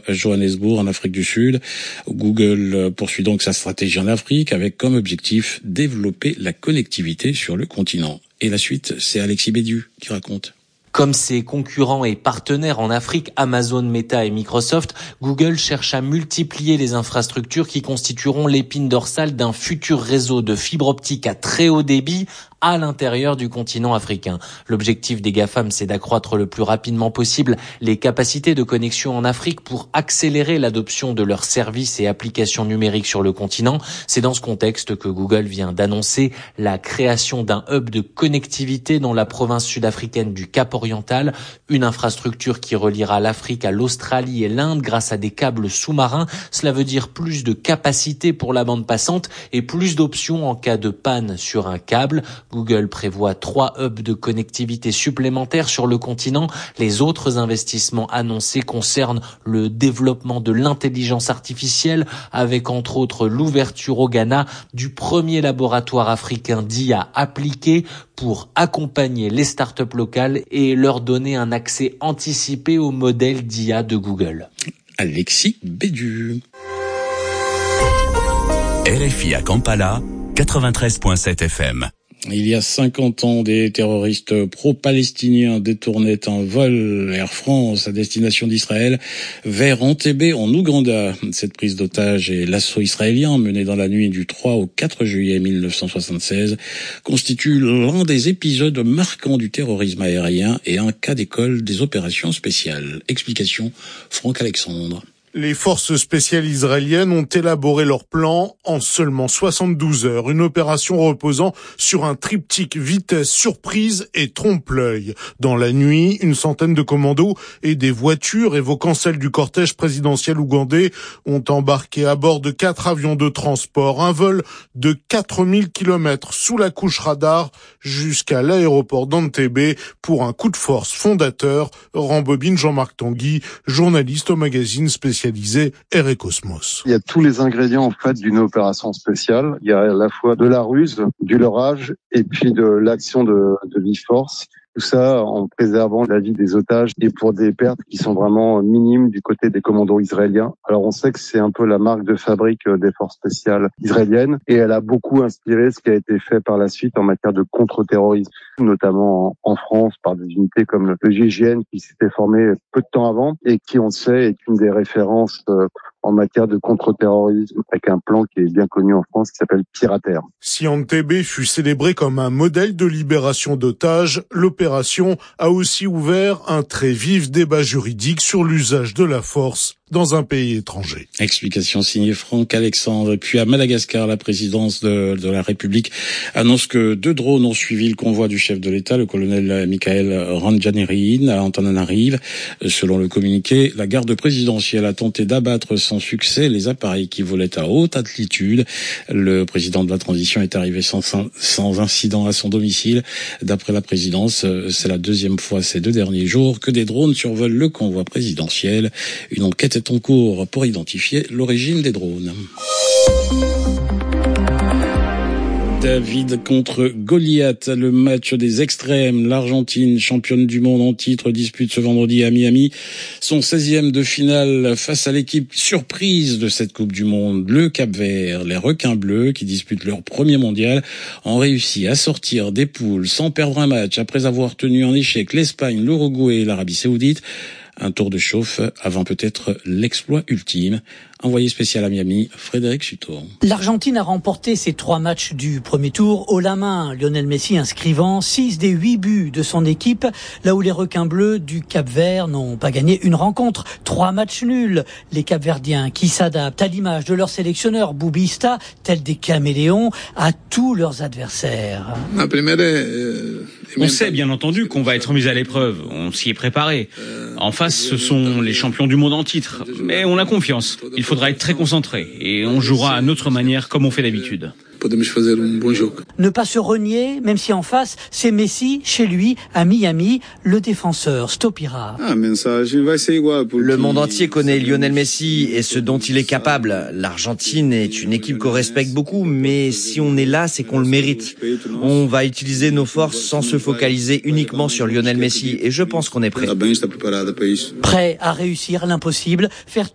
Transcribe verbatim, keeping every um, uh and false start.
Johannesburg, en Afrique du Sud. Google poursuit donc sa stratégie en Afrique avec comme objectif développer la connectivité sur le continent. Et la suite, c'est Alexis Bédieu qui raconte. Comme ses concurrents et partenaires en Afrique, Amazon, Meta et Microsoft, Google cherche à multiplier les infrastructures qui constitueront l'épine dorsale d'un futur réseau de fibre optique à très haut débit à l'intérieur du continent africain. L'objectif des GAFAM, c'est d'accroître le plus rapidement possible les capacités de connexion en Afrique pour accélérer l'adoption de leurs services et applications numériques sur le continent. C'est dans ce contexte que Google vient d'annoncer la création d'un hub de connectivité dans la province sud-africaine du Cap-Oriental, une infrastructure qui reliera l'Afrique à l'Australie et l'Inde grâce à des câbles sous-marins. Cela veut dire plus de capacité pour la bande passante et plus d'options en cas de panne sur un câble. Google prévoit trois hubs de connectivité supplémentaires sur le continent. Les autres investissements annoncés concernent le développement de l'intelligence artificielle avec entre autres l'ouverture au Ghana du premier laboratoire africain d'I A appliqué pour accompagner les startups locales et leur donner un accès anticipé au modèle d'I A de Google. Alexis Bédieu. R F I à Kampala, quatre-vingt-treize virgule sept F M. Il y a cinquante ans, des terroristes pro-palestiniens détournaient un vol Air France à destination d'Israël vers Entebbe en Ouganda. Cette prise d'otage et l'assaut israélien mené dans la nuit du trois au quatre juillet mille neuf cent soixante-seize constitue l'un des épisodes marquants du terrorisme aérien et un cas d'école des opérations spéciales. Explication, Franck Alexandre. Les forces spéciales israéliennes ont élaboré leur plan en seulement soixante-douze heures. Une opération reposant sur un triptyque vitesse, surprise et trompe-l'œil. Dans la nuit, une centaine de commandos et des voitures évoquant celles du cortège présidentiel ougandais ont embarqué à bord de quatre avions de transport. Un vol de quatre mille kilomètres sous la couche radar jusqu'à l'aéroport d'Entebbe pour un coup de force fondateur. Rembobine Jean-Marc Tanguy, journaliste au magazine spécialisé Air et Cosmos. Il y a tous les ingrédients en fait d'une opération spéciale. Il y a à la fois de la ruse, du leurrage et puis de l'action de, de l'e-force. Tout ça en préservant la vie des otages et pour des pertes qui sont vraiment minimes du côté des commandos israéliens. Alors on sait que c'est un peu la marque de fabrique des forces spéciales israéliennes et elle a beaucoup inspiré ce qui a été fait par la suite en matière de contre-terrorisme, notamment en France par des unités comme le G I G N qui s'était formé peu de temps avant et qui, on le sait, est une des références en matière de contre-terrorisme avec un plan qui est bien connu en France qui s'appelle Pirater. Si Entebbe fut célébré comme un modèle de libération d'otages, l'opération a aussi ouvert un très vif débat juridique sur l'usage de la force dans un pays étranger. Explication signée Franck Alexandre. Puis à Madagascar, la présidence de, de la République annonce que deux drones ont suivi le convoi du chef de l'État, le colonel Michael Randrianirina, à Antananarive. Selon le communiqué, la garde présidentielle a tenté d'abattre sans succès les appareils qui volaient à haute altitude. Le président de la transition est arrivé sans, sans incident à son domicile. D'après la présidence, c'est la deuxième fois ces deux derniers jours que des drones survolent le convoi présidentiel. Une enquête est en cours pour identifier l'origine des drones. David contre Goliath, le match des extrêmes. L'Argentine, championne du monde en titre, dispute ce vendredi à Miami son seizième de finale face à l'équipe surprise de cette Coupe du Monde, le Cap-Vert. Les requins bleus, qui disputent leur premier mondial, ont réussi à sortir des poules sans perdre un match après avoir tenu en échec l'Espagne, l'Uruguay et l'Arabie Saoudite. Un tour de chauffe avant peut-être l'exploit ultime. Envoyé spécial à Miami, Frédéric Suto. L'Argentine a remporté ses trois matchs du premier tour haut la main. Lionel Messi inscrivant six des huit buts de son équipe, là où les requins bleus du Cap-Vert n'ont pas gagné une rencontre. Trois matchs nuls. Les Cap-Verdiens qui s'adaptent à l'image de leur sélectionneur Boubista, tels des caméléons, à tous leurs adversaires. On sait bien entendu qu'on va être mis à l'épreuve. On s'y est préparé. En face, ce sont les champions du monde en titre. Mais on a confiance. Il faudra être très concentré et on jouera à notre manière comme on fait d'habitude. Ne pas se renier, même si en face, c'est Messi, chez lui, à Miami, le défenseur Stopira. Le monde entier connaît Lionel Messi et ce dont il est capable. L'Argentine est une équipe qu'on respecte beaucoup, mais si on est là, c'est qu'on le mérite. On va utiliser nos forces sans se focaliser uniquement sur Lionel Messi et je pense qu'on est prêt. Prêt à réussir l'impossible, faire